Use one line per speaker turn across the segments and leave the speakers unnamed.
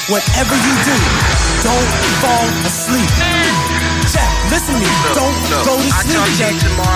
Whatever you do, don't fall asleep. Check, listen to me. Don't go to sleep. Check,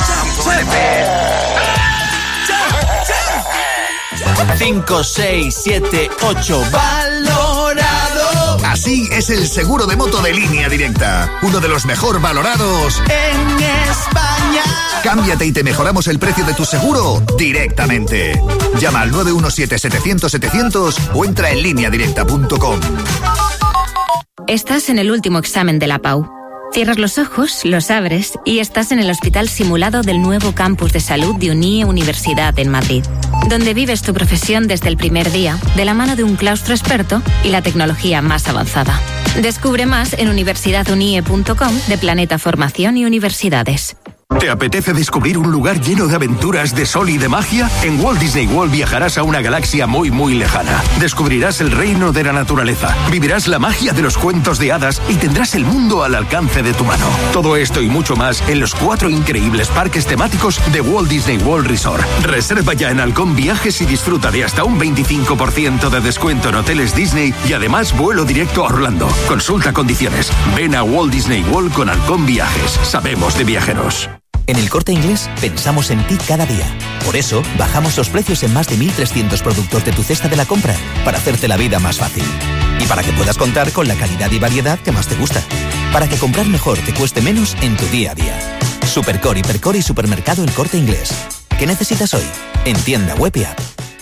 check.
5, 6, 7, 8.
¡Valorado! Así es el seguro de moto de Línea Directa. Uno de los mejor valorados
en España.
Cámbiate y te mejoramos el precio de tu seguro directamente. Llama al 917-700-700 o entra en lineadirecta.com.
Estás en el último examen de la PAU. Cierras los ojos, los abres y estás en el hospital simulado del nuevo campus de salud de UNIE Universidad en Madrid, donde vives tu profesión desde el primer día, de la mano de un claustro experto y la tecnología más avanzada. Descubre más en universidadunie.com de Planeta Formación y Universidades.
¿Te apetece descubrir un lugar lleno de aventuras, de sol y de magia? En Walt Disney World viajarás a una galaxia muy, muy lejana. Descubrirás el reino de la naturaleza, vivirás la magia de los cuentos de hadas y tendrás el mundo al alcance de tu mano. Todo esto y mucho más en los 4 increíbles parques temáticos de Walt Disney World Resort. Reserva ya en Halcón Viajes y disfruta de hasta un 25% de descuento en hoteles Disney y además vuelo directo a Orlando. Consulta condiciones. Ven a Walt Disney World con Halcón Viajes. Sabemos de viajeros.
En El Corte Inglés pensamos en ti cada día. Por eso, bajamos los precios en más de 1.300 productos de tu cesta de la compra para hacerte la vida más fácil. Y para que puedas contar con la calidad y variedad que más te gusta. Para que comprar mejor te cueste menos en tu día a día. Supercore, Hipercore y Supermercado El Corte Inglés. ¿Qué necesitas hoy? En tienda web y app.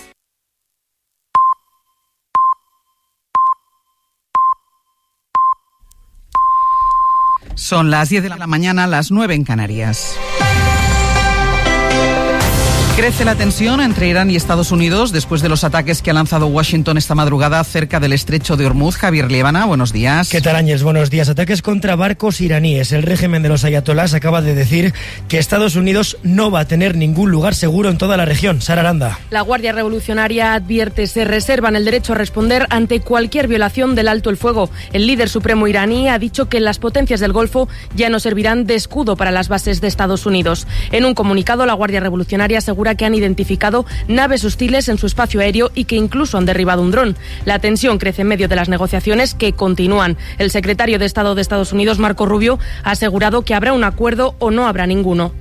Son las 10 de la mañana, las 9 en Canarias. Crece la tensión entre Irán y Estados Unidos después de los ataques que ha lanzado Washington esta madrugada cerca del estrecho de Hormuz. Javier Liébana, buenos días.
¿Qué tal, Áñez? Buenos días. Ataques contra barcos iraníes. El régimen de los ayatolás acaba de decir que Estados Unidos no va a tener ningún lugar seguro en toda la región. Sara Aranda.
La Guardia Revolucionaria advierte se reservan el derecho a responder ante cualquier violación del alto el fuego. El líder supremo iraní ha dicho que las potencias del Golfo ya no servirán de escudo para las bases de Estados Unidos. En un comunicado, la Guardia Revolucionaria asegura que han identificado naves hostiles en su espacio aéreo y que incluso han derribado un dron. La tensión crece en medio de las negociaciones que continúan. El secretario de Estado de Estados Unidos, Marco Rubio, ha asegurado que habrá un acuerdo o no habrá ninguno.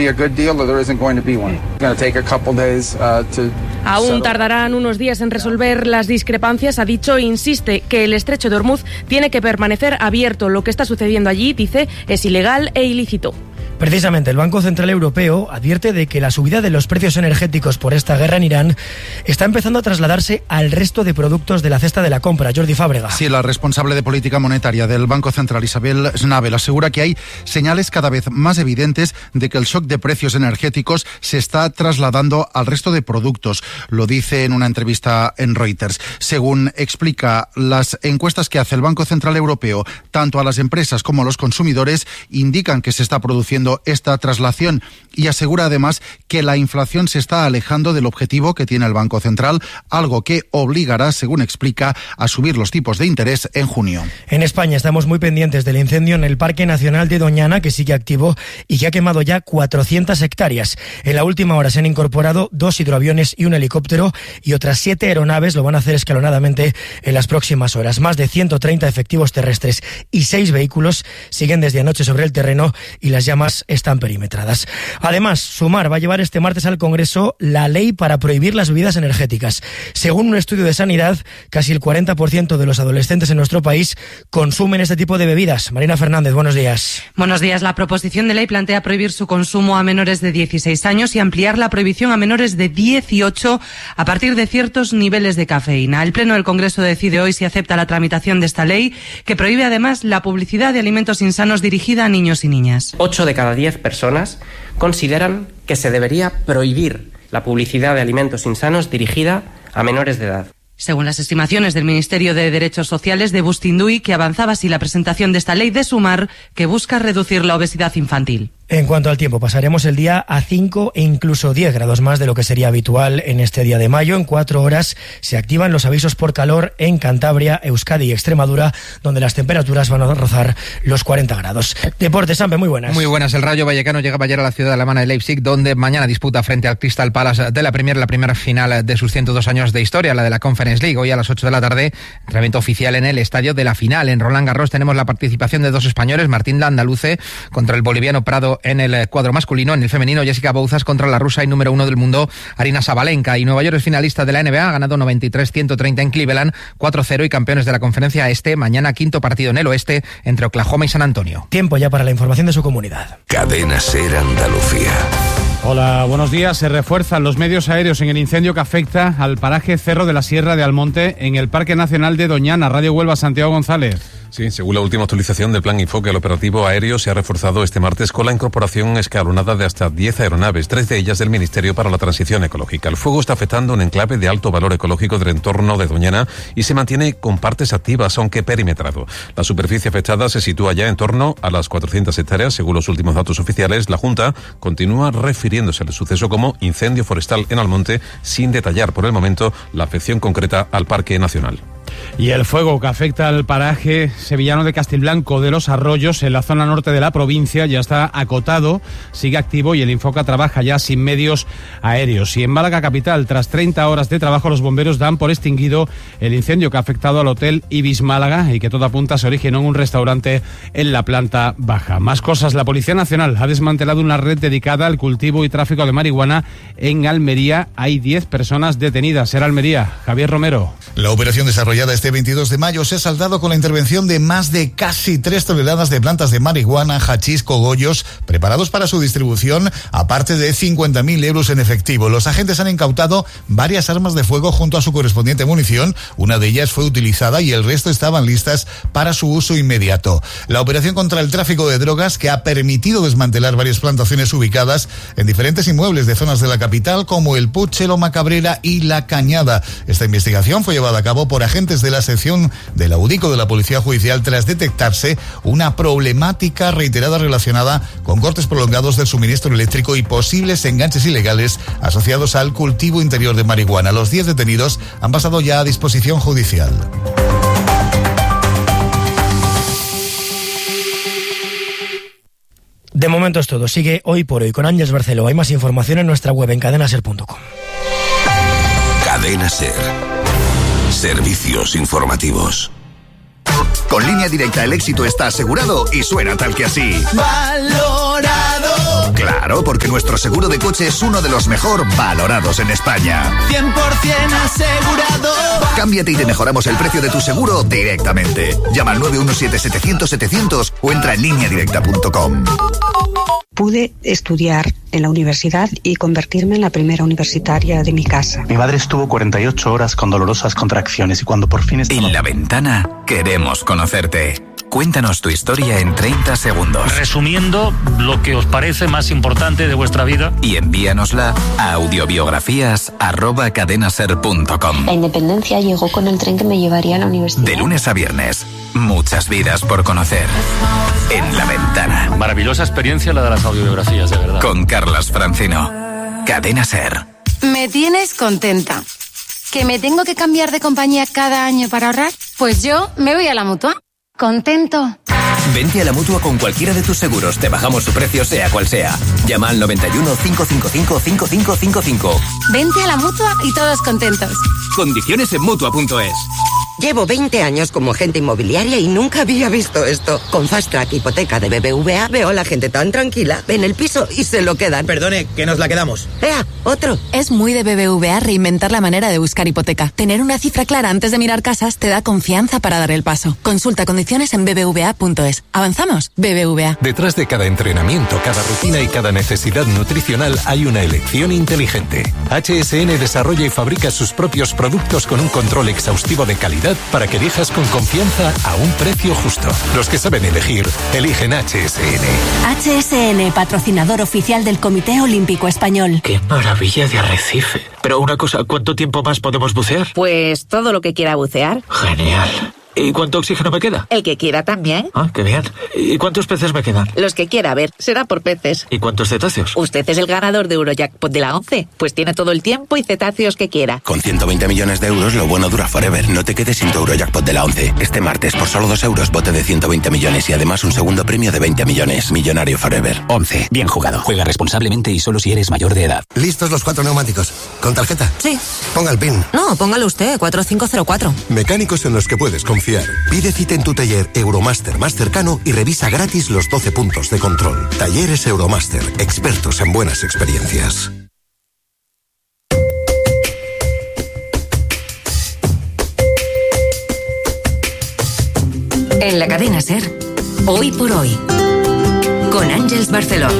Aún tardarán unos días en resolver las discrepancias, ha dicho, e insiste que el estrecho de Hormuz tiene que permanecer abierto. Lo que está sucediendo allí, dice, es ilegal e ilícito.
Precisamente, el Banco Central Europeo advierte de que la subida de los precios energéticos por esta guerra en Irán está empezando a trasladarse al resto de productos de la cesta de la compra. Jordi Fábrega.
Sí, la responsable de política monetaria del Banco Central, Isabel Schnabel, asegura que hay señales cada vez más evidentes de que el shock de precios energéticos se está trasladando al resto de productos. Lo dice en una entrevista en Reuters. Según explica, las encuestas que hace el Banco Central Europeo, tanto a las empresas como a los consumidores, indican que se está produciendo esta traslación y asegura además que la inflación se está alejando del objetivo que tiene el Banco Central, algo que obligará, según explica, a subir los tipos de interés en junio.
En España estamos muy pendientes del incendio en el Parque Nacional de Doñana, que sigue activo y que ha quemado ya 400 hectáreas. En la última hora se han incorporado 2 hidroaviones y un helicóptero y otras 7 aeronaves lo van a hacer escalonadamente en las próximas horas. Más de 130 efectivos terrestres y 6 vehículos siguen desde anoche sobre el terreno y las llamas están perimetradas. Además, Sumar va a llevar este martes al Congreso la ley para prohibir las bebidas energéticas. Según un estudio de Sanidad, casi el 40% de los adolescentes en nuestro país consumen este tipo de bebidas. Marina Fernández, buenos días.
Buenos días. La proposición de ley plantea prohibir su consumo a menores de 16 años y ampliar la prohibición a menores de 18 a partir de ciertos niveles de cafeína. El Pleno del Congreso decide hoy si acepta la tramitación de esta ley, que prohíbe además la publicidad de alimentos insanos dirigida a niños y niñas.
8 de cada 10 personas consideran que se debería prohibir la publicidad de alimentos insanos dirigida a menores de edad.
Según las estimaciones del Ministerio de Derechos Sociales de Bustinduy, que avanzaba así la presentación de esta ley de Sumar, que busca reducir la obesidad infantil.
En cuanto al tiempo, pasaremos el día a 5 e incluso 10 grados más de lo que sería habitual en este día de mayo. En 4 horas se activan los avisos por calor en Cantabria, Euskadi y Extremadura, donde las temperaturas van a rozar los 40 grados. Deportes, Sampe, muy buenas.
Muy buenas. El Rayo Vallecano llegaba ayer a la ciudad alemana de Leipzig, donde mañana disputa frente al Crystal Palace de la primera final de sus 102 años de historia, la de la Conference League. Hoy a las 8 de la tarde, entrenamiento oficial en el estadio de la final. En Roland Garros tenemos la participación de 2 españoles, Martín Landaluce contra el boliviano Prado en el cuadro masculino. En el femenino, Jessica Bouzas contra la rusa y número 1 del mundo, Aryna Sabalenka. Y Nueva York es finalista de la NBA, ha ganado 93-130 en Cleveland, 4-0 y campeones de la conferencia este. Mañana quinto partido en el oeste entre Oklahoma y San Antonio.
Tiempo ya para la información de su comunidad.
Cadena SER Andalucía.
Hola, buenos días. Se refuerzan los medios aéreos en el incendio que afecta al paraje Cerro de la Sierra de Almonte en el Parque Nacional de Doñana. Radio Huelva, Santiago González.
Sí, según la última actualización del Plan Infoque, el operativo aéreo se ha reforzado este martes con la incorporación escalonada de hasta 10 aeronaves, 3 de ellas del Ministerio para la Transición Ecológica. El fuego está afectando un enclave de alto valor ecológico del entorno de Doñana y se mantiene con partes activas, aunque perimetrado. La superficie afectada se sitúa ya en torno a las 400 hectáreas. Según los últimos datos oficiales, la Junta continúa refiriéndose al suceso como incendio forestal en Almonte, sin detallar por el momento la afección concreta al Parque Nacional.
Y el fuego que afecta al paraje sevillano de Castilblanco de los Arroyos, en la zona norte de la provincia, ya está acotado, sigue activo y el Infoca trabaja ya sin medios aéreos. Y en Málaga capital, tras 30 horas de trabajo, los bomberos dan por extinguido el incendio que ha afectado al Hotel Ibis Málaga y que todo apunta se originó en un restaurante en la planta baja. Más cosas, la Policía Nacional ha desmantelado una red dedicada al cultivo y tráfico de marihuana en Almería. Hay 10 personas detenidas. Era Almería. Javier Romero.
La operación desarrollada este 22 de mayo se ha saldado con la intervención de más de casi 3 toneladas de plantas de marihuana, hachís, cogollos, preparados para su distribución, aparte de 50.000 euros en efectivo. Los agentes han incautado varias armas de fuego junto a su correspondiente munición. Una de ellas fue utilizada y el resto estaban listas para su uso inmediato. La operación contra el tráfico de drogas, que ha permitido desmantelar varias plantaciones ubicadas en diferentes inmuebles de zonas de la capital, como el Puig, Loma Cabrera y La Cañada. Esta investigación fue llevada a cabo por agentes de la sección de la UDICO de la Policía Judicial tras detectarse una problemática reiterada relacionada con cortes prolongados del suministro eléctrico y posibles enganches ilegales asociados al cultivo interior de marihuana. Los 10 detenidos han pasado ya a disposición judicial.
De momento es todo. Sigue Hoy por Hoy con Ángeles Barceló. Hay más información en nuestra web en cadenaser.com.
Cadena SER. Servicios informativos.
Con Línea Directa el éxito está asegurado y suena tal que así.
Valorado.
Claro, porque nuestro seguro de coche es uno de los mejor valorados en España.
100% asegurado.
Cámbiate y te mejoramos el precio de tu seguro directamente. Llama al 917-700-700 o entra en lineadirecta.com.
Pude estudiar en la universidad y convertirme en la primera universitaria de mi casa.
Mi madre estuvo 48 horas con dolorosas contracciones y cuando por fin estaba...
En La Ventana queremos conocerte. Cuéntanos tu historia en 30 segundos.
Resumiendo lo que os parece más importante de vuestra vida.
Y envíanosla a audiobiografías@cadenaser.com.
La independencia llegó con el tren que me llevaría a la universidad.
De lunes a viernes, muchas vidas por conocer. En La Ventana.
Maravillosa experiencia la de las audiobiografías, de verdad.
Con Carlas Francino. Cadena SER.
Me tienes contenta. ¿Que me tengo que cambiar de compañía cada año para ahorrar? Pues yo me voy a la Mutua. ¿Contento?
Vente a la Mutua con cualquiera de tus seguros. Te bajamos su precio sea cual sea. Llama al 91 555 5555.
Vente a la Mutua y todos contentos.
Condiciones en Mutua.es.
Llevo 20 años como agente inmobiliaria y nunca había visto esto. Con Fast Track Hipoteca de BBVA veo a la gente tan tranquila. Ven el piso y se lo quedan.
Perdone, que nos la quedamos.
¡Ea! ¡Otro!
Es muy de BBVA reinventar la manera de buscar hipoteca. Tener una cifra clara antes de mirar casas te da confianza para dar el paso. Consulta condiciones en bbva.es. ¿Avanzamos? BBVA.
Detrás de cada entrenamiento, cada rutina y cada necesidad nutricional hay una elección inteligente. HSN desarrolla y fabrica sus propios productos con un control exhaustivo de calidad para que elijas con confianza a un precio justo. Los que saben elegir, eligen HSN.
HSN, patrocinador oficial del Comité Olímpico Español.
¡Qué maravilla de arrecife! Pero una cosa, ¿cuánto tiempo más podemos bucear?
Pues todo lo que quiera bucear.
Genial. ¿Y cuánto oxígeno me queda?
El que quiera también.
Ah, qué bien. ¿Y cuántos peces me quedan?
Los que quiera, a ver, será por peces.
¿Y cuántos cetáceos?
Usted es el ganador de Eurojackpot de la 11, pues tiene todo el tiempo y cetáceos que quiera.
Con 120 millones de euros, lo bueno dura forever. No te quedes sin tu Eurojackpot de la 11. Este martes, por solo 2 euros, bote de 120 millones y además un segundo premio de 20 millones. Millonario forever.
11. Bien jugado. Juega responsablemente y solo si eres mayor de edad.
¿Listos los 4 neumáticos? ¿Con tarjeta?
Sí.
Ponga el PIN.
No, póngalo usted, 4504.
Mecánicos en los que puedes confiar. Pide cita en tu taller Euromaster más cercano y revisa gratis los 12 puntos de control. Talleres Euromaster, expertos en buenas experiencias.
En la cadena SER, Hoy por Hoy, con Àngels Barceló.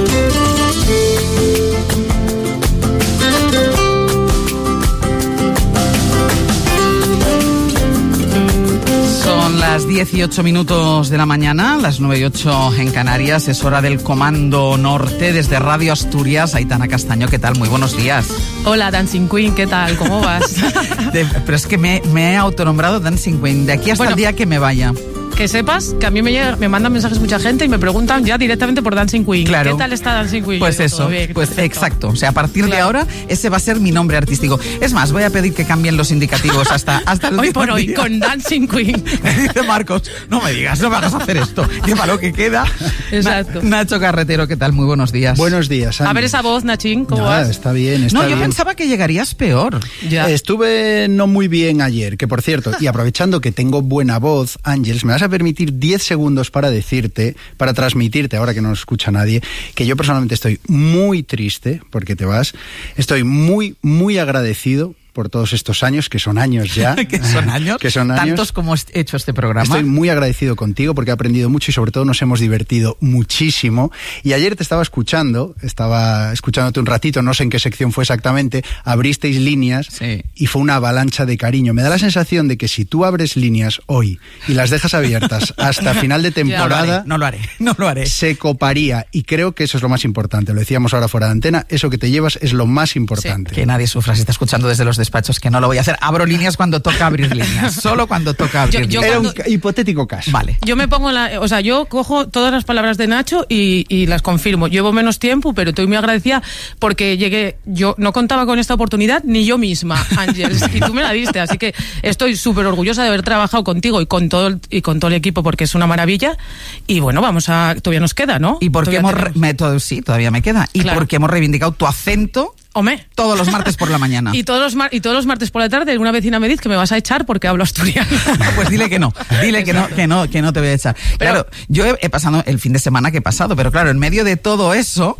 Son las 18 minutos de la mañana, las 9:08 en Canarias. Es hora del Comando Norte desde Radio Asturias. Aitana Castaño, ¿qué tal? Muy buenos días.
Hola, Dancing Queen, ¿qué tal? ¿Cómo vas?
Pero es que me he autonombrado Dancing Queen, de aquí hasta el día que me vaya.
Que sepas que a mí me mandan mensajes mucha gente y me preguntan ya directamente por Dancing Queen.
Claro.
¿Qué tal está Dancing Queen?
Pues
digo,
eso,
bien,
pues
perfecto.
exacto. O sea, a partir de ahora, ese va a ser mi nombre artístico. Es más, voy a pedir que cambien los indicativos hasta el
Hoy por
día.
hoy, con Dancing Queen.
Me dice Marcos, no me digas, no me hagas hacer esto. Que para lo que queda.
Exacto.
Nacho Carretero, ¿qué tal? Muy buenos días.
Buenos días,
A ver esa voz, Nachín, ¿cómo vas?
Está bien,
No, yo
bien.
pensaba que llegarías peor.
Ya.
Estuve no muy bien ayer, que por cierto, y aprovechando que tengo buena voz, Ángels, me vas a permitir 10 segundos para transmitirte, ahora que no nos escucha nadie, que yo personalmente estoy muy triste porque te vas. Estoy muy, muy agradecido por todos estos años, que son años ya.
¿Que son años? Tantos como he hecho este programa.
Estoy muy agradecido contigo porque he aprendido mucho y sobre todo nos hemos divertido muchísimo. Y ayer te estaba escuchándote un ratito, no sé en qué sección fue exactamente, abristeis líneas y fue una avalancha de cariño. Me da la sensación de que si tú abres líneas hoy y las dejas abiertas hasta final de temporada,
no lo haré.
Se coparía, y creo que eso es lo más importante. Lo decíamos ahora fuera de antena, eso que te llevas es lo más importante.
Sí, que nadie sufra, se está escuchando desde los despachos, que no lo voy a hacer. Abro líneas cuando toca abrir líneas. Solo cuando toca abrir líneas.
Era un hipotético caso.
Vale.
Yo me pongo yo cojo todas las palabras de Nacho y las confirmo. Llevo menos tiempo, pero estoy muy agradecida porque yo no contaba con esta oportunidad ni yo misma, Ángels, y tú me la diste, así que estoy súper orgullosa de haber trabajado contigo y con todo el equipo, porque es una maravilla. Y bueno, todavía nos queda, ¿no?
Y porque todavía me queda. Y porque hemos reivindicado tu acento.
Hombre.
Todos los martes por la mañana.
Y todos los martes por la tarde una vecina me dice que me vas a echar porque hablo asturiano.
Pues dile que no. Dile que no te voy a echar.
Pero,
claro, yo he pasado el fin de semana que he pasado, pero claro, en medio de todo eso,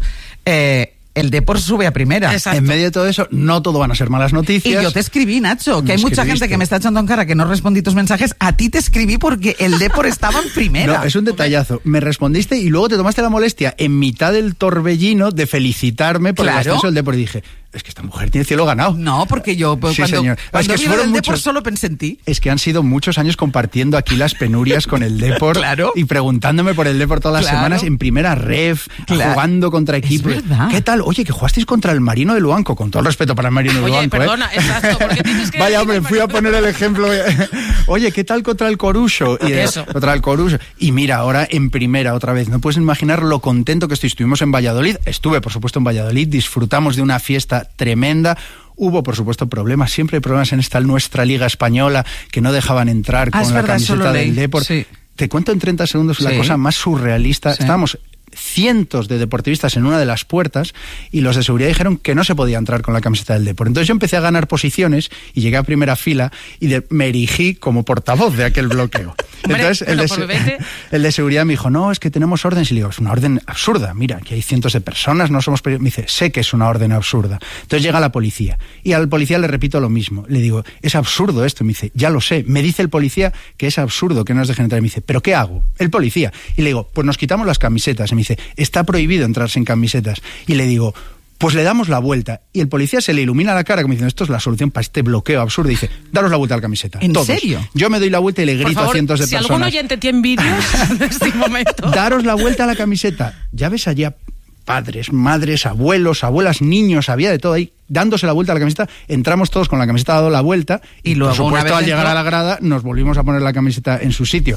el Depor sube a primera.
Exacto. En medio de todo eso, no todo van a ser malas noticias.
Y yo te escribí, Nacho, que hay mucha gente que me está echando en cara que no respondí tus mensajes. A ti te escribí porque el Depor estaba en primera.
No, es un detallazo. Me respondiste y luego te tomaste la molestia en mitad del torbellino de felicitarme por el ascenso del Depor y dije, es que esta mujer tiene cielo ganado.
No, porque yo cuando vi el Depor solo pensé en ti.
Es que han sido muchos años compartiendo aquí las penurias con el Depor.
Claro.
Y preguntándome por el Depor todas las semanas en primera ref, jugando contra equipos. ¿Qué tal? Oye, que jugasteis contra el Marino de Luanco, con todo el respeto para el Marino de Luanco.
Perdona, exacto, porque tienes que...
Vaya, hombre, fui a poner el ejemplo. Oye, ¿qué tal contra el Coruso? Contra el Coruso. Y mira, ahora en primera otra vez. No puedes imaginar lo contento que estoy. Estuvimos en Valladolid. Estuve, por supuesto, en Valladolid. Disfrutamos de una fiesta tremenda. Hubo, por supuesto, problemas. Siempre hay problemas en nuestra Liga Española, que no dejaban entrar con la camiseta del Depor. Sí. Te cuento en 30 segundos la cosa más surrealista. Sí. Estábamos cientos de deportivistas en una de las puertas y los de seguridad dijeron que no se podía entrar con la camiseta del Depor. Entonces yo empecé a ganar posiciones y llegué a primera fila y me erigí como portavoz de aquel bloqueo. Entonces el de seguridad me dijo, no, es que tenemos órdenes. Y le digo, es una orden absurda. Mira, aquí hay cientos de personas, no somos... Me dice, sé que es una orden absurda. Entonces llega la policía y al policía le repito lo mismo. Le digo, es absurdo esto. Me dice, ya lo sé. Me dice el policía que es absurdo que no nos dejen entrar. Y me dice, ¿pero qué hago? El policía. Y le digo, pues nos quitamos las camisetas. Y me dice, está prohibido entrar sin camisetas. Y le digo, pues le damos la vuelta. Y el policía se le ilumina la cara como diciendo, esto es la solución para este bloqueo absurdo. Y dice, daros la vuelta a la camiseta.
¿En
todos.
serio?
Yo me doy la vuelta y le grito a cientos de personas.
Si algún oyente tiene vídeos de este momento.
Daros la vuelta a la camiseta. Ya ves allá padres, madres, abuelos, abuelas, niños, había de todo ahí. dándose la vuelta a la camiseta, entramos todos con la camiseta dado la vuelta y luego, por supuesto, al llegar a la grada nos volvimos a poner la camiseta en su sitio.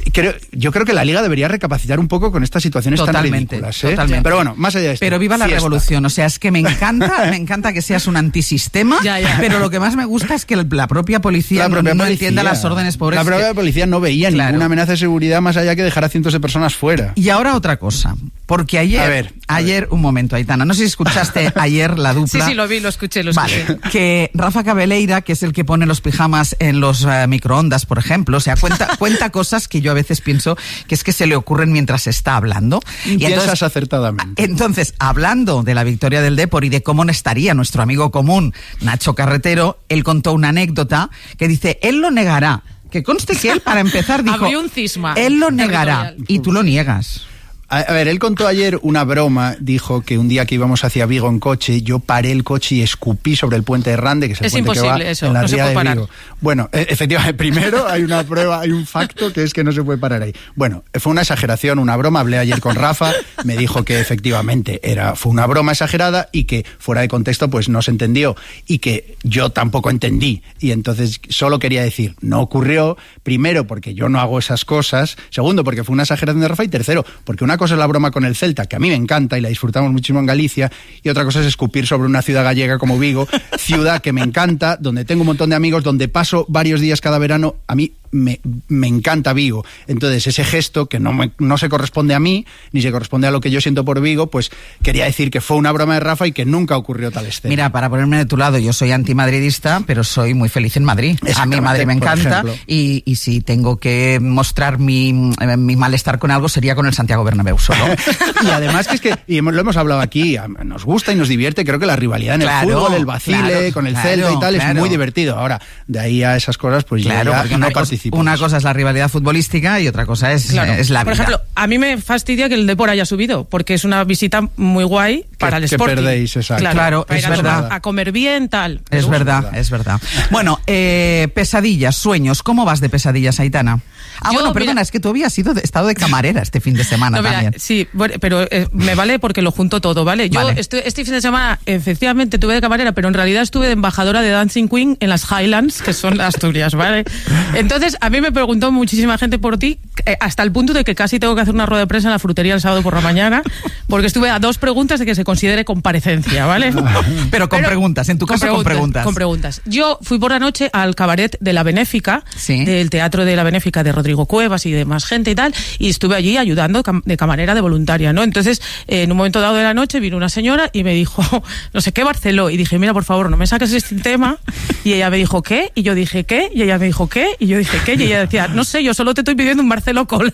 Yo creo que la Liga debería recapacitar un poco con estas situaciones tan ridículas, ¿eh?
Totalmente.
Pero bueno, más allá de esto.
Pero viva la revolución, o sea, es que me encanta que seas un antisistema, pero lo que más me gusta es que la propia policía no entienda las órdenes pobres.
La propia policía no veía ninguna amenaza de seguridad más allá que dejar a cientos de personas fuera.
Y ahora otra cosa, porque ayer, un momento, Aitana, no sé si escuchaste ayer la dupla.
Sí, lo vi, lo escuché.
Vale, que Rafa Cabeleira, que es el que pone los pijamas en los microondas, por ejemplo, o sea, cuenta cosas que yo a veces pienso que es que se le ocurren mientras está hablando.
Y piensas acertadamente.
Entonces, hablando de la victoria del Depor y de cómo no estaría nuestro amigo común, Nacho Carretero, él contó una anécdota que dice, él lo negará. Que conste que él, para empezar, dijo,
abrió un cisma.
Él lo negará y tú lo niegas.
A ver, él contó ayer una broma, dijo que un día que íbamos hacia Vigo en coche, yo paré el coche y escupí sobre el puente de Rande, que es el puente que va en la ría de Vigo. Bueno, efectivamente, primero hay una prueba, hay un facto que es que no se puede parar ahí. Bueno, fue una exageración, una broma, hablé ayer con Rafa, me dijo que efectivamente fue una broma exagerada y que fuera de contexto pues no se entendió y que yo tampoco entendí. Y entonces solo quería decir, no ocurrió, primero porque yo no hago esas cosas, segundo porque fue una exageración de Rafa y tercero porque una cosa es la broma con el Celta, que a mí me encanta y la disfrutamos muchísimo en Galicia, y otra cosa es escupir sobre una ciudad gallega como Vigo, ciudad que me encanta, donde tengo un montón de amigos, donde paso varios días cada verano. A mí me encanta Vigo. Entonces ese gesto que no se corresponde a mí, ni se corresponde a lo que yo siento por Vigo, pues quería decir que fue una broma de Rafa y que nunca ocurrió tal escena.
Mira, para ponerme de tu lado, yo soy antimadridista, pero soy muy feliz en Madrid. A mí Madrid me encanta y si tengo que mostrar mi malestar con algo sería con el Santiago Bernabéu solo.
Y además que es que, y lo hemos hablado aquí, nos gusta y nos divierte, creo que la rivalidad en el fútbol, el vacile con el Celta y tal, es muy divertido. Ahora, de ahí a esas cosas, pues ya no participo.
Una cosa es la rivalidad futbolística y otra cosa es la vida.
Por ejemplo, a mí me fastidia que el Depor haya subido, porque es una visita muy guay para el Sporting.
Que perdéis, exacto.
Claro, es verdad.
A comer bien, tal.
Es verdad. Bueno, pesadillas, sueños. ¿Cómo vas de pesadillas, Aitana? Perdona, es que tú habías estado de camarera este fin de semana también.
Sí, bueno, pero me vale porque lo junto todo, ¿vale? Yo este fin de semana efectivamente tuve de camarera, pero en realidad estuve de embajadora de Dancing Queen en las Highlands, que son Asturias, ¿vale? Entonces, a mí me preguntó muchísima gente por ti, hasta el punto de que casi tengo que hacer una rueda de prensa en la frutería el sábado por la mañana, porque estuve a 2 preguntas de que se considere comparecencia, ¿vale?
Pero con preguntas, en tu caso con preguntas.
Con preguntas. Yo fui por la noche al cabaret de La Benéfica, del Teatro de La Benéfica de Rodrigo Cuevas y demás gente y tal, y estuve allí ayudando de camarera de voluntaria, ¿no? Entonces, en un momento dado de la noche vino una señora y me dijo, no sé qué, Barceló, y dije, mira, por favor, no me saques este tema, y ella me dijo, ¿qué? Y yo dije, ¿qué? Y ella me dijo, ¿qué? Y yo dije, ¿qué? Y ella decía, no sé, yo solo te estoy pidiendo un Barceló Cola.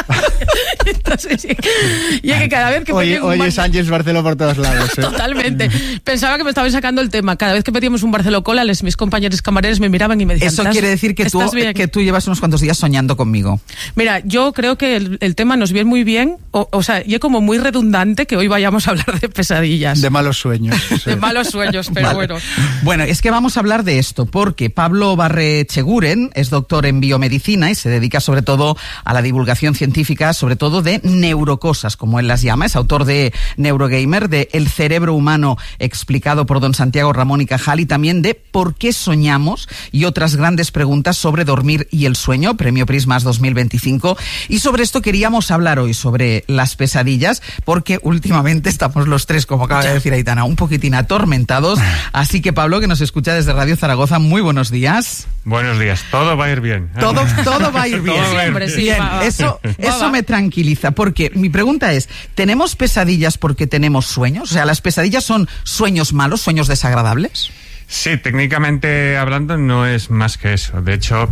Entonces, y es que cada vez que
oye Sánchez Barceló por todos lados, ¿eh?
Totalmente. Pensaba que me estaban sacando el tema. Cada vez que pedíamos un Barceló Cola, mis compañeros camareros me miraban y me decían,
eso quiere decir que tú llevas unos cuantos días soñando conmigo.
Mira, yo creo que el tema nos viene muy bien, o sea, y es como muy redundante que hoy vayamos a hablar de pesadillas.
De malos sueños.
Sí. De malos sueños, pero bueno.
Bueno, es que vamos a hablar de esto, porque Pablo Barrecheguren es doctor en biomedicina y se dedica sobre todo a la divulgación científica, sobre todo de neurocosas, como él las llama. Es autor de Neurogamer, de El cerebro humano explicado por don Santiago Ramón y Cajal, y también de ¿Por qué soñamos? Y otras grandes preguntas sobre dormir y el sueño, Premio Prismas 2025. Y sobre esto queríamos hablar hoy, sobre las pesadillas, porque últimamente estamos los tres, como acaba de decir Aitana, un poquitín atormentados. Así que Pablo, que nos escucha desde Radio Zaragoza, muy buenos días.
Buenos días, todo va a ir bien.
Todo va a ir bien.
Siempre, sí,
bien. Eso me tranquiliza, porque mi pregunta es, ¿tenemos pesadillas porque tenemos sueños? O sea, ¿las pesadillas son sueños malos, sueños desagradables?
Sí, técnicamente hablando no es más que eso. De hecho,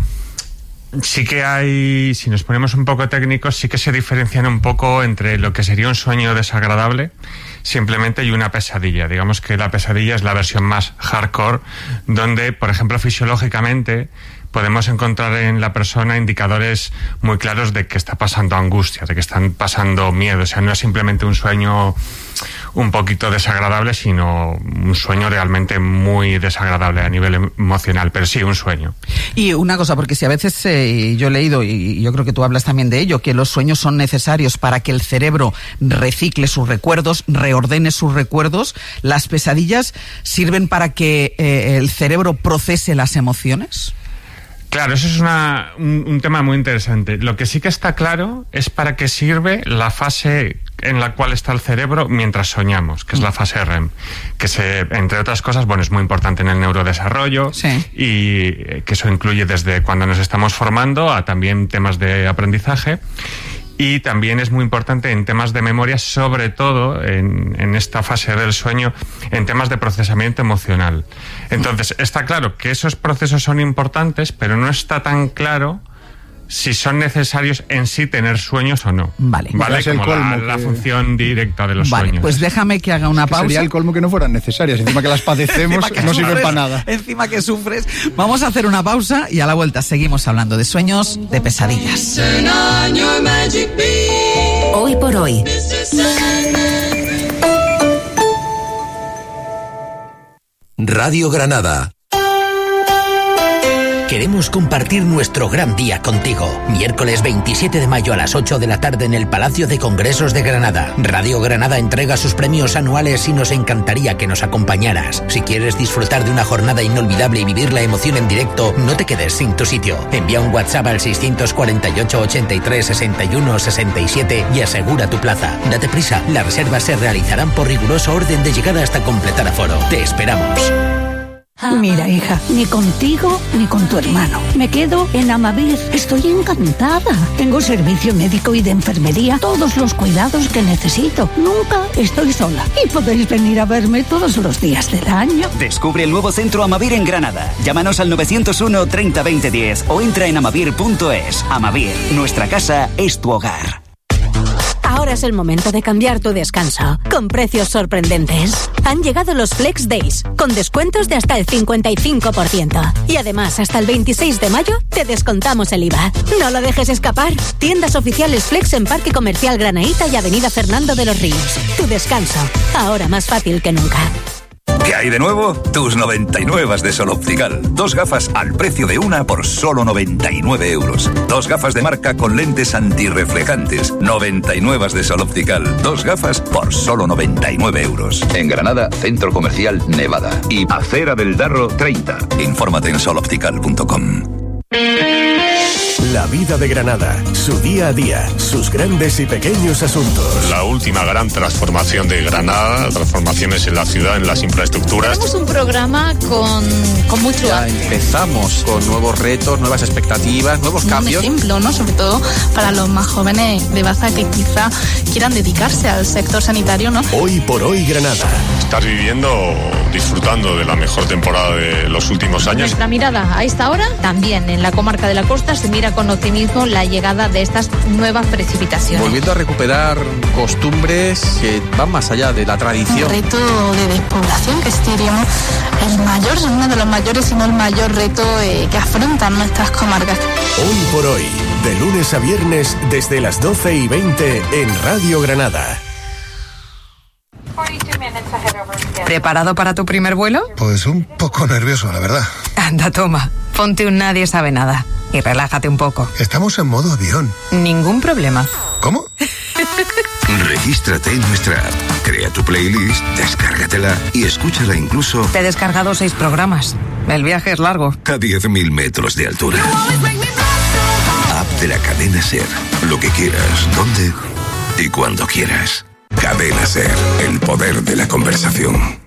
sí que hay, si nos ponemos un poco técnicos, sí que se diferencian un poco entre lo que sería un sueño desagradable simplemente y una pesadilla. Digamos que la pesadilla es la versión más hardcore, donde, por ejemplo, fisiológicamente podemos encontrar en la persona indicadores muy claros de que está pasando angustia, de que están pasando miedo. O sea, no es simplemente un sueño un poquito desagradable, sino un sueño realmente muy desagradable a nivel emocional, pero sí, un sueño.
Y una cosa, porque si a veces yo he leído, y yo creo que tú hablas también de ello, que los sueños son necesarios para que el cerebro recicle sus recuerdos, reordene sus recuerdos, ¿las pesadillas sirven para que el cerebro procese las emociones?
Claro, eso es un tema muy interesante. Lo que sí que está claro es para qué sirve la fase en la cual está el cerebro mientras soñamos, que es la fase REM, que entre otras cosas, bueno, es muy importante en el neurodesarrollo, y que eso incluye desde cuando nos estamos formando a también temas de aprendizaje. Y también es muy importante en temas de memoria, sobre todo en esta fase del sueño, en temas de procesamiento emocional. Entonces, está claro que esos procesos son importantes, pero no está tan claro si son necesarios en sí tener sueños o no.
Vale.
Como la función directa de los sueños.
Pues déjame que haga una pausa.
Sería el colmo que no fueran necesarias. Encima que las padecemos, no sirven para nada.
Encima que sufres. Vamos a hacer una pausa y a la vuelta seguimos hablando de sueños, de pesadillas.
Hoy por hoy.
Radio Granada. Queremos compartir nuestro gran día contigo. Miércoles 27 de mayo a las 8 de la tarde en el Palacio de Congresos de Granada. Radio Granada entrega sus premios anuales y nos encantaría que nos acompañaras. Si quieres disfrutar de una jornada inolvidable y vivir la emoción en directo, no te quedes sin tu sitio. Envía un WhatsApp al 648 83 61 67 y asegura tu plaza. Date prisa, las reservas se realizarán por riguroso orden de llegada hasta completar aforo. Te esperamos.
Mira, hija, ni contigo ni con tu hermano. Me quedo en Amavir. Estoy encantada. Tengo servicio médico y de enfermería, todos los cuidados que necesito. Nunca estoy sola. Y podéis venir a verme todos los días del año.
Descubre el nuevo centro Amavir en Granada. Llámanos al 901 30 20 10 o entra en amavir.es. Amavir, nuestra casa es tu hogar.
Ahora es el momento de cambiar tu descanso, con precios sorprendentes. Han llegado los Flex Days, con descuentos de hasta el 55%. Y además, hasta el 26 de mayo, te descontamos el IVA. No lo dejes escapar. Tiendas oficiales Flex en Parque Comercial Granaíta y Avenida Fernando de los Ríos. Tu descanso, ahora más fácil que nunca.
¿Qué hay de nuevo? Tus 99 de Sol Optical. 2 gafas al precio de una por solo 99 euros. 2 gafas de marca con lentes antirreflejantes. 99 de Sol Optical. 2 gafas por solo 99 euros. En Granada, Centro Comercial Nevada. Y Acera del Darro 30. Infórmate en soloptical.com.
La vida de Granada, su día a día, sus grandes y pequeños asuntos.
La última gran transformación de Granada, transformaciones en la ciudad, en las infraestructuras.
Tenemos un programa con mucho
ya empezamos con nuevos retos, nuevas expectativas, nuevos cambios.
Un ejemplo, ¿no? Sobre todo para los más jóvenes de Baza que quizá quieran dedicarse al sector sanitario, ¿no?
Hoy por hoy Granada.
Estás viviendo, disfrutando de la mejor temporada de los últimos años.
Nuestra mirada a esta hora, también en la comarca de la Costa, se mira con optimismo la llegada de estas nuevas precipitaciones.
Volviendo a recuperar costumbres que van más allá de la tradición.
Un reto de despoblación que diríamos el mayor, uno de los mayores, si no el mayor reto que afrontan nuestras comarcas.
Hoy por hoy, de lunes a viernes desde las 12:20 en Radio Granada.
¿Preparado para tu primer vuelo?
Pues un poco nervioso, la verdad.
Anda, toma, ponte un Nadie Sabe Nada y relájate un poco.
Estamos en modo avión.
Ningún problema.
¿Cómo?
Regístrate en nuestra app, crea tu playlist, descárgatela y escúchala incluso...
Te he descargado 6 programas. El viaje es largo.
A 10.000 metros de altura. App de la cadena SER. Lo que quieras, dónde y cuando quieras. Cadena SER, el poder de la conversación.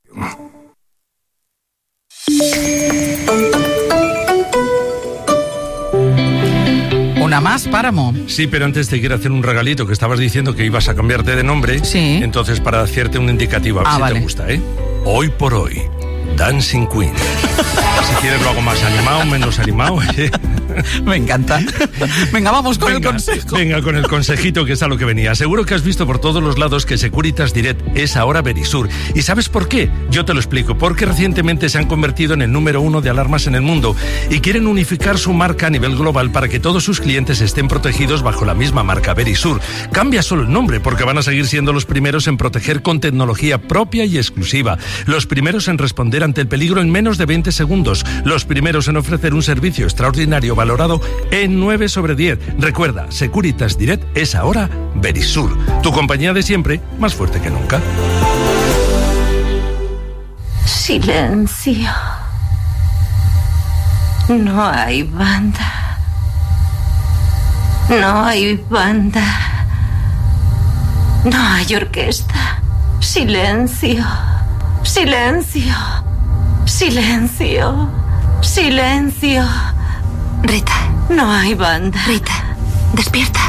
Una más, Páramo.
Sí, pero antes te quiero hacer un regalito, que estabas diciendo que ibas a cambiarte de nombre.
Sí.
Entonces, para hacerte un indicativo, a ver si
vale.
te gusta, ¿eh? Hoy por hoy, Dancing Queen. Si quieres lo hago más animado, menos animado.
Me encanta. Venga, vamos con el consejo.
Venga, con el consejito, que es a lo que venía. Seguro que has visto por todos los lados que Securitas Direct es ahora Verisur. ¿Y sabes por qué? Yo te lo explico. Porque recientemente se han convertido en el número 1 de alarmas en el mundo y quieren unificar su marca a nivel global para que todos sus clientes estén protegidos bajo la misma marca, Verisur. Cambia solo el nombre, porque van a seguir siendo los primeros en proteger con tecnología propia y exclusiva. Los primeros en responder ante el peligro en menos de 20 segundos. Los primeros en ofrecer un servicio extraordinario valorado en 9 sobre 10. Recuerda, Securitas Direct es ahora Verisur. Tu compañía de siempre, más fuerte que nunca.
Silencio. No hay banda. No hay banda. No hay orquesta. Silencio. Silencio. Silencio. Silencio.
Rita.
No hay banda.
Rita, despierta.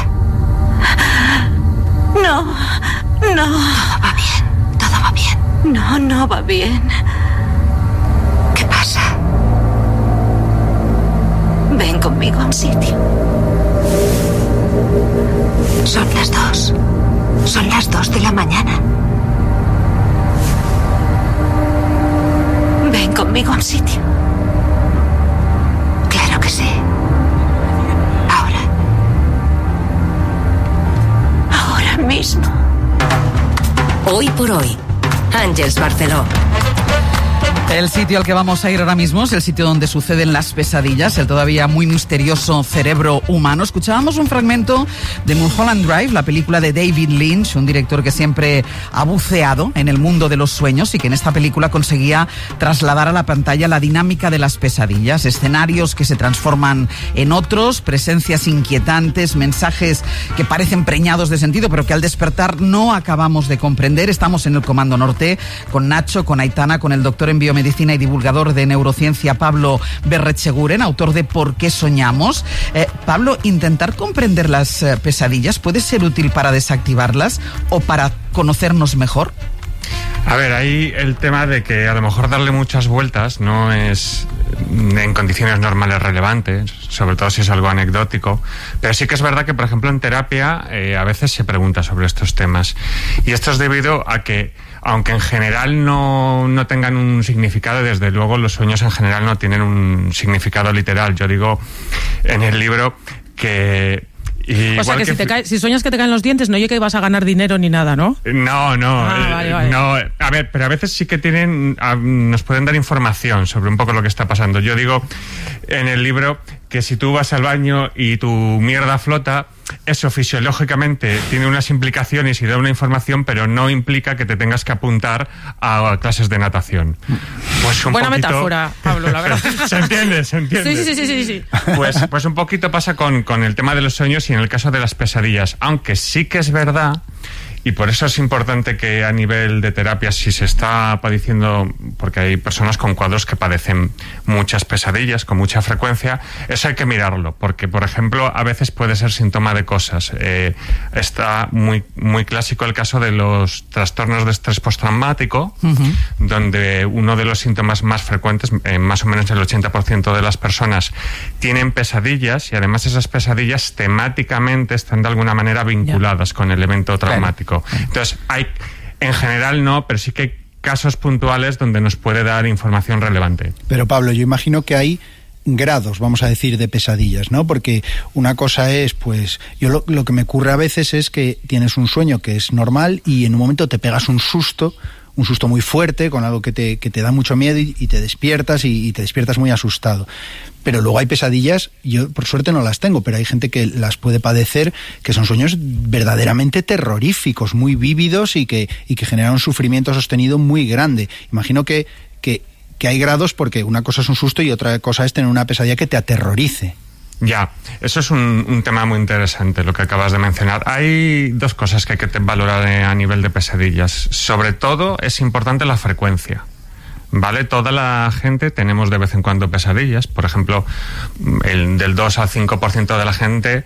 No. No.
Todo va bien. Todo va bien.
No, no va bien.
¿Qué pasa?
Ven conmigo a un sitio.
Son las 2. Son las 2 de la mañana.
Ven conmigo a un sitio.
Claro que sí. Ahora.
Ahora mismo.
Hoy por hoy. Àngels Barceló.
El sitio al que vamos a ir ahora mismo es el sitio donde suceden las pesadillas, el todavía muy misterioso cerebro humano. Escuchábamos un fragmento de Mulholland Drive, la película de David Lynch, un director que siempre ha buceado en el mundo de los sueños y que en esta película conseguía trasladar a la pantalla la dinámica de las pesadillas, escenarios que se transforman en otros, presencias inquietantes, mensajes que parecen preñados de sentido, pero que al despertar no acabamos de comprender. Estamos en el Comando Norte con Nacho, con Aitana, con el doctor en biomedicina y divulgador de neurociencia Pablo Berretxeguren, autor de ¿Por qué soñamos? Pablo, ¿intentar comprender las pesadillas puede ser útil para desactivarlas o para conocernos mejor?
A ver, ahí el tema de que a lo mejor darle muchas vueltas no es en condiciones normales relevante, sobre todo si es algo anecdótico, pero sí que es verdad que, por ejemplo, en terapia a veces se pregunta sobre estos temas, y esto es debido a que, aunque en general no tengan un significado, desde luego los sueños en general no tienen un significado literal. Yo digo en el libro que...
O sea, que si sueñas que te caen los dientes, no oye que vas a ganar dinero ni nada, ¿no?
No.
Vale.
No. A ver, pero a veces sí que nos pueden dar información sobre un poco lo que está pasando. Yo digo en el libro que si tú vas al baño y tu mierda flota, eso fisiológicamente tiene unas implicaciones y da una información, pero no implica que te tengas que apuntar a clases de natación. Pues
buena metáfora, Pablo, la verdad.
¿Se entiende?
Sí.
Pues un poquito pasa con el tema de los sueños y en el caso de las pesadillas, aunque sí que es verdad. Y por eso es importante que a nivel de terapia, si se está padeciendo, porque hay personas con cuadros que padecen muchas pesadillas con mucha frecuencia, eso hay que mirarlo, porque, por ejemplo, a veces puede ser síntoma de cosas. Está muy clásico el caso de los trastornos de estrés postraumático, donde uno de los síntomas más frecuentes, más o menos el 80% de las personas tienen pesadillas, y además esas pesadillas temáticamente están de alguna manera vinculadas con el evento traumático. Entonces, en general no, pero sí que hay casos puntuales donde nos puede dar información relevante.
Pero Pablo, yo imagino que hay grados, vamos a decir, de pesadillas, ¿no? Porque una cosa es, pues, yo lo que me ocurre a veces es que tienes un sueño que es normal y en un momento te pegas un susto muy fuerte, con algo que te da mucho miedo y te despiertas y te despiertas muy asustado. Pero luego hay pesadillas, yo por suerte no las tengo, pero hay gente que las puede padecer, que son sueños verdaderamente terroríficos, muy vívidos y que generan un sufrimiento sostenido muy grande. Imagino que hay grados, porque una cosa es un susto y otra cosa es tener una pesadilla que te aterrorice.
Ya, eso es un tema muy interesante lo que acabas de mencionar. Hay dos cosas que hay que valorar a nivel de pesadillas. Sobre todo es importante la frecuencia, ¿vale? Toda la gente tenemos de vez en cuando pesadillas. Por ejemplo, del 2 al 5% de la gente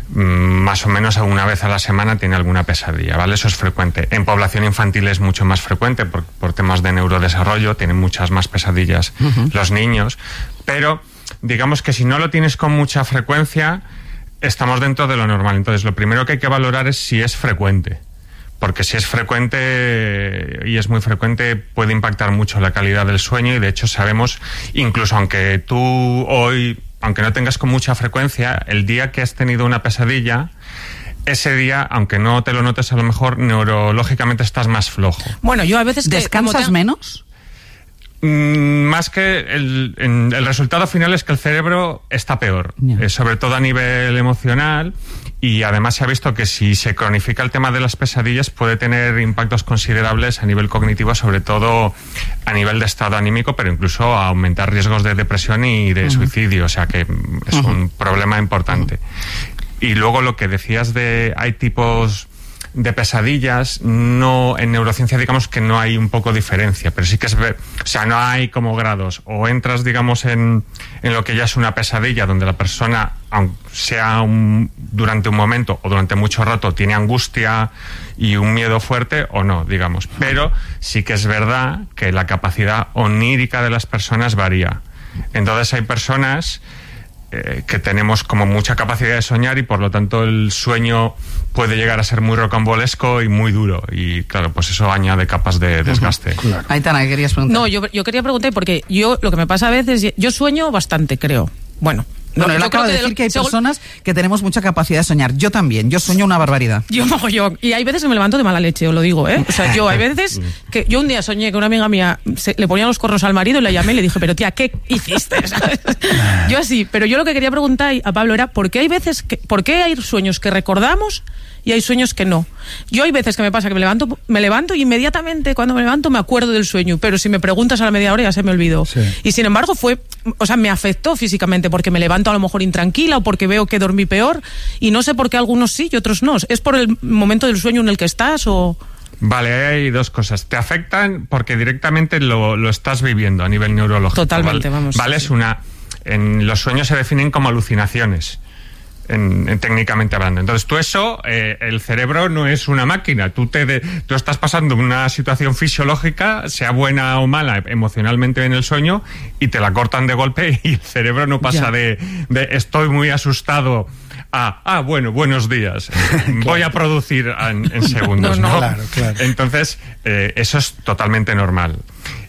más o menos una vez a la semana tiene alguna pesadilla, ¿vale? Eso es frecuente. En población infantil es mucho más frecuente por temas de neurodesarrollo, tienen muchas más pesadillas los niños, pero digamos que si no lo tienes con mucha frecuencia, estamos dentro de lo normal. Entonces, lo primero que hay que valorar es si es frecuente. Porque si es frecuente y es muy frecuente, puede impactar mucho la calidad del sueño, y de hecho sabemos, incluso aunque tú hoy, aunque no tengas con mucha frecuencia, el día que has tenido una pesadilla, ese día, aunque no te lo notes, a lo mejor neurológicamente estás más flojo.
Bueno, yo a veces...
¿Descansas menos?
Más que el resultado final es que el cerebro está peor, sobre todo a nivel emocional, y además se ha visto que si se cronifica el tema de las pesadillas puede tener impactos considerables a nivel cognitivo, sobre todo a nivel de estado anímico, pero incluso a aumentar riesgos de depresión y de suicidio, o sea que es un problema importante. Y luego lo que decías de hay tipos de pesadillas, no, en neurociencia digamos que no hay un poco diferencia, pero sí que o sea, no hay como grados, o entras digamos en lo que ya es una pesadilla, donde la persona, aunque sea durante un momento o durante mucho rato, tiene angustia y un miedo fuerte, o no, digamos. Pero sí que es verdad que la capacidad onírica de las personas varía. Entonces hay personas que tenemos como mucha capacidad de soñar, y por lo tanto el sueño puede llegar a ser muy rocambolesco y muy duro, y claro, pues eso añade capas de desgaste.
Claro. Aitana, ¿qué querías preguntar?
No, yo quería preguntar porque lo que me pasa a veces, yo sueño bastante, creo. Bueno,
él acaba de decir que hay personas que tenemos mucha capacidad de soñar. Yo también, yo sueño una barbaridad.
Yo. Y hay veces que me levanto de mala leche, os lo digo, ¿eh? O sea, yo hay veces que yo un día soñé que una amiga mía le ponía los cornos al marido, y la llamé y le dije, pero tía, ¿qué hiciste? ¿Sabes? Yo así, pero yo lo que quería preguntar a Pablo era, ¿por qué hay sueños que recordamos y hay sueños que no? Yo hay veces que me pasa que me levanto y inmediatamente cuando me levanto me acuerdo del sueño, pero si me preguntas a la media hora ya se me olvidó. Sí. Y sin embargo me afectó físicamente, porque me levanto a lo mejor intranquila, o porque veo que dormí peor, y no sé por qué algunos sí y otros no. ¿Es por el momento del sueño en el que estás o...?
Vale, hay dos cosas. Te afectan porque directamente lo estás viviendo a nivel neurológico.
Totalmente,
¿vale?
Vamos.
Vale, sí. En los sueños se definen como alucinaciones. Técnicamente hablando. Entonces el cerebro no es una máquina. Tú estás pasando una situación fisiológica, sea buena o mala emocionalmente en el sueño, y te la cortan de golpe, y el cerebro no pasa de estoy muy asustado a bueno, buenos días. Claro. Voy a producir en segundos, ¿no?
Claro.
Entonces eso es totalmente normal.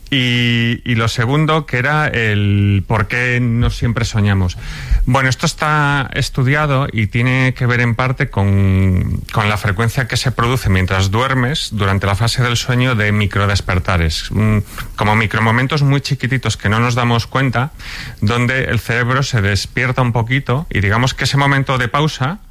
Y lo segundo, que era el por qué no siempre soñamos. Bueno, esto está estudiado y tiene que ver en parte con la frecuencia que se produce mientras duermes durante la fase del sueño de microdespertares, como micromomentos muy chiquititos que no nos damos cuenta, donde el cerebro se despierta un poquito, y digamos que ese momento de pausa,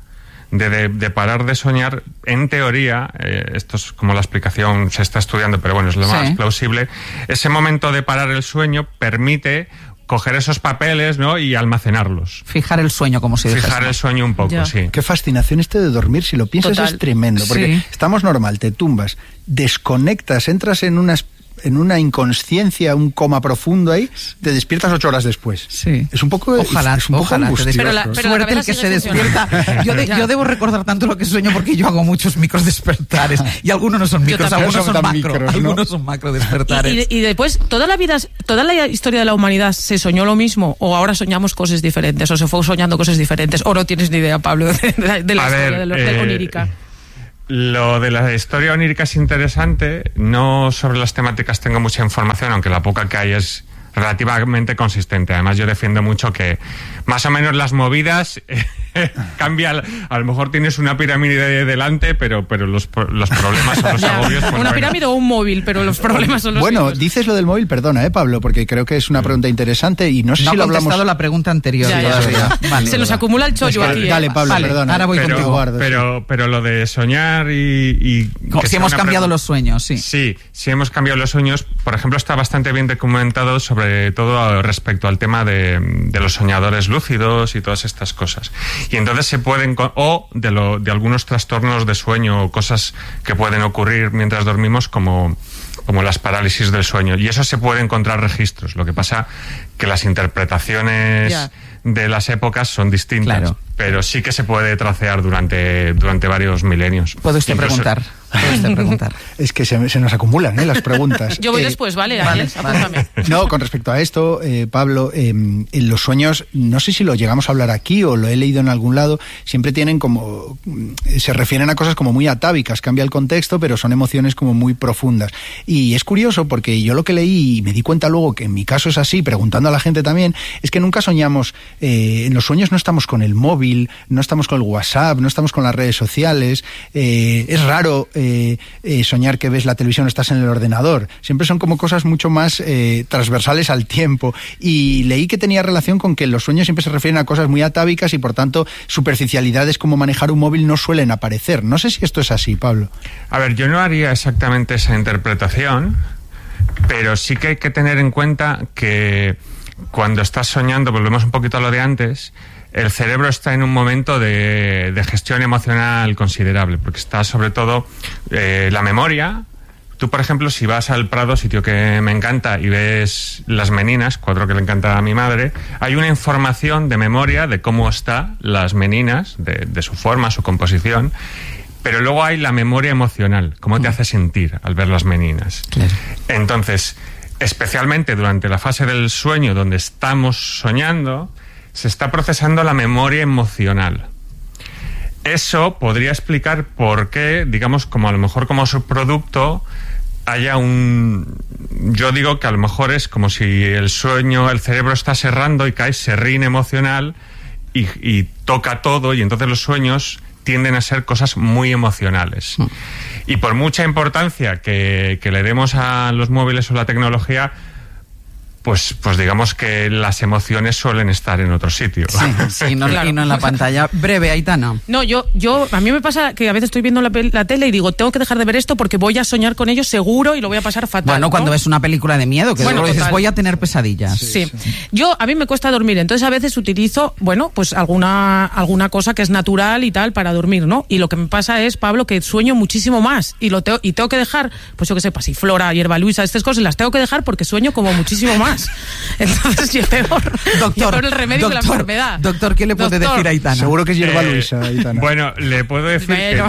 de parar de soñar, en teoría, esto es como la explicación, se está estudiando, pero bueno, es lo más plausible, ese momento de parar el sueño permite coger esos papeles, ¿no?, y almacenarlos.
Fijar el sueño, como si dijese.
Fijar el sueño un poco, sí.
Qué fascinación de dormir, si lo piensas. Total. Es tremendo, porque estamos normal, te tumbas, desconectas, entras en una inconsciencia, un coma profundo ahí, te despiertas 8 horas después.
Sí.
Es un poco
ojalá
te
despiertas. Pero suerte el que se despierta. Yo debo recordar tanto lo que sueño, porque yo hago muchos micros despertares, y algunos no son micros, algunos son macro, micros, ¿no? Algunos son macro despertares.
Y después, toda la historia de la humanidad se soñó lo mismo, o ahora soñamos cosas diferentes, o se fue soñando cosas diferentes, o no tienes ni idea, Pablo, de la historia de la onírica.
Lo de la historia onírica es interesante. No sobre las temáticas tengo mucha información, aunque la poca que hay es relativamente consistente. Además, yo defiendo mucho que más o menos las movidas cambia. A lo mejor tienes una pirámide delante, pero los problemas son los agobios. Pues
una pirámide o un móvil, pero los problemas son los mismos.
Dices lo del móvil, perdona, Pablo, porque creo que es una pregunta interesante, y no sé si lo hablamos.
No ha contestado la pregunta anterior.
Vale. Se nos acumula el chollo aquí.
Dale, Pablo, perdona.
Ahora voy contigo.
Pero lo de soñar y
si hemos cambiado los sueños, sí.
Sí, hemos cambiado los sueños. Por ejemplo, está bastante bien documentado, sobre todo respecto al tema de los soñadores lúcidos y todas estas cosas. Y entonces se pueden, o de algunos trastornos de sueño, o cosas que pueden ocurrir mientras dormimos, como las parálisis del sueño. Y eso se puede encontrar registros. Lo que pasa que las interpretaciones de las épocas son distintas. Claro. Pero sí que se puede tracear durante varios milenios.
¿Puede usted preguntar? preguntar.
Es que se nos acumulan las preguntas.
Yo voy después, ¿vale? Apúntame.
No, con respecto a esto, Pablo, en los sueños, no sé si lo llegamos a hablar aquí o lo he leído en algún lado, siempre tienen como, se refieren a cosas como muy atávicas, cambia el contexto, pero son emociones como muy profundas. Y es curioso porque yo lo que leí y me di cuenta luego que en mi caso es así, preguntando a la gente también, es que nunca soñamos, en los sueños no estamos con el móvil, no estamos con el WhatsApp, no estamos con las redes sociales, es raro soñar que ves la televisión o estás en el ordenador, siempre son como cosas mucho más transversales al tiempo, y leí que tenía relación con que los sueños siempre se refieren a cosas muy atávicas y por tanto superficialidades como manejar un móvil no suelen aparecer. No sé si esto es así, Pablo.
A ver, yo no haría exactamente esa interpretación, pero sí que hay que tener en cuenta que cuando estás soñando, volvemos un poquito a lo de antes, el cerebro está en un momento de gestión emocional considerable, porque está sobre todo la memoria. Tú, por ejemplo, si vas al Prado, sitio que me encanta, y ves las Meninas, cuadro que le encanta a mi madre, hay una información de memoria de cómo están las Meninas, de su forma, su composición, pero luego hay la memoria emocional, cómo te hace sentir al ver las Meninas. Claro. Entonces, especialmente durante la fase del sueño donde estamos soñando, se está procesando la memoria emocional. Eso podría explicar por qué, digamos, como a lo mejor como subproducto haya yo digo que a lo mejor es como si el sueño, el cerebro está serrando y cae serrín emocional y toca todo, y entonces los sueños tienden a ser cosas muy emocionales. Y por mucha importancia que le demos a los móviles o la tecnología, pues digamos que las emociones suelen estar en otro sitio.
Sí, no, claro. Y no en la pantalla. Breve, Aitana.
No, a mí me pasa que a veces estoy viendo la tele y digo, tengo que dejar de ver esto porque voy a soñar con ellos seguro y lo voy a pasar fatal.
Bueno, cuando ves una película de miedo, que luego dices, voy a tener pesadillas.
Sí. A mí me cuesta dormir, entonces a veces utilizo, pues alguna cosa que es natural y tal para dormir, ¿no? Y lo que me pasa es, Pablo, que sueño muchísimo más y tengo que dejar, pues yo qué sé, pasiflora, hierba luisa, estas cosas las tengo que dejar porque sueño como muchísimo más. Entonces yo peor el remedio que la enfermedad.
Doctor, ¿qué le puede decir a Aitana?
Seguro que es hierba luisa, Aitana.
Bueno, le puedo decir que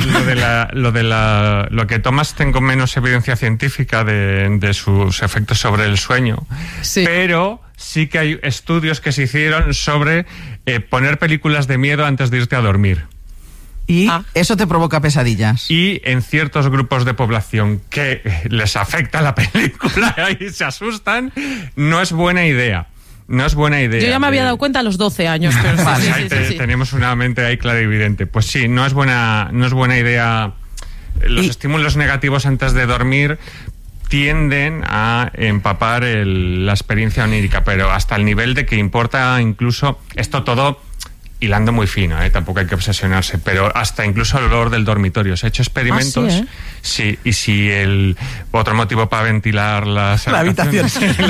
lo que tomas tengo menos evidencia científica de sus efectos sobre el sueño, pero sí que hay estudios que se hicieron sobre poner películas de miedo antes de irte a dormir.
Y eso te provoca pesadillas.
Y en ciertos grupos de población que les afecta la película y se asustan, no es buena idea. No es buena idea.
Yo ya me había dado cuenta a los 12 años. Pero
sí. Tenemos una mente ahí clara y evidente. Pues sí, no es buena idea. Los estímulos negativos antes de dormir tienden a empapar la experiencia onírica, pero hasta el nivel de que importa incluso esto todo hilando muy fino, tampoco hay que obsesionarse, pero hasta incluso el olor del dormitorio. Se ha hecho experimentos, sí, y si el otro motivo para ventilar la
habitación.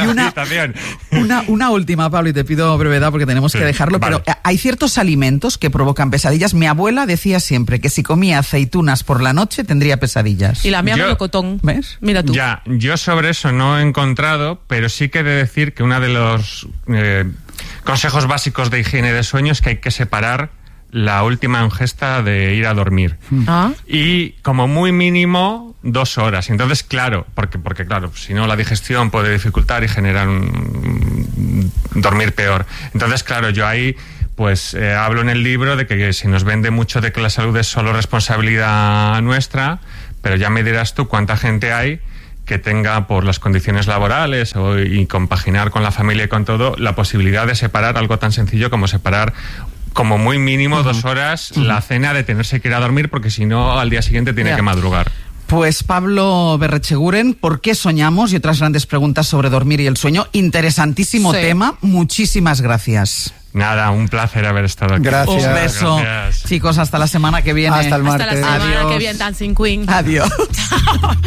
Una última, Pablo, y te pido brevedad porque tenemos que dejarlo, vale. Pero hay ciertos alimentos que provocan pesadillas. Mi abuela decía siempre que si comía aceitunas por la noche tendría pesadillas.
Y la mía melocotón.
¿Ves?
Mira tú.
Ya, yo sobre eso no he encontrado, pero sí que he de decir que una de los consejos básicos de higiene de sueño es que hay que separar la última ingesta de ir a dormir. Y como muy mínimo 2 horas. Entonces, claro, porque claro, si no la digestión puede dificultar y generar dormir peor. Entonces, claro, yo ahí pues hablo en el libro de que se nos vende mucho de que la salud es solo responsabilidad nuestra, pero ya me dirás tú cuánta gente hay que tenga, por las condiciones laborales y compaginar con la familia y con todo, la posibilidad de separar algo tan sencillo como separar como muy mínimo 2 horas la cena, de tenerse que ir a dormir, porque si no al día siguiente tiene que madrugar.
Pues Pablo Berretxeguren, ¿por qué soñamos? Y otras grandes preguntas sobre dormir y el sueño. Interesantísimo tema. Muchísimas gracias.
Nada, un placer haber estado aquí.
Gracias.
Un beso.
Gracias.
Chicos, hasta la semana que viene.
Hasta el martes.
Hasta la semana que viene, Dancing Queen.
Adiós.